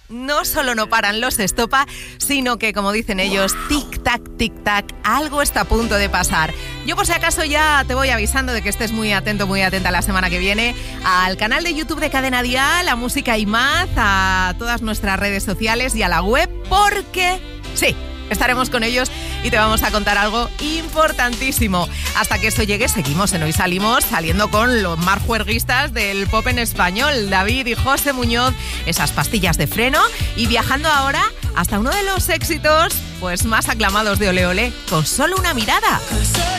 no solo no paran los Estopa, sino que, como dicen ellos, tic-tac, algo está a punto de pasar. Yo, por si acaso, ya te voy avisando de que estés muy atento, muy atenta la semana que viene al canal de YouTube de Cadena Dial, a Música y Más, a todas nuestras redes sociales y a la web, porque sí, estaremos con ellos y te vamos a contar algo importantísimo. Hasta que esto llegue, seguimos en Hoy Salimos, saliendo con los más juerguistas del pop en español, David y José Muñoz, esas pastillas de freno, y viajando ahora hasta uno de los éxitos pues más aclamados de Ole Ole, Con solo una mirada.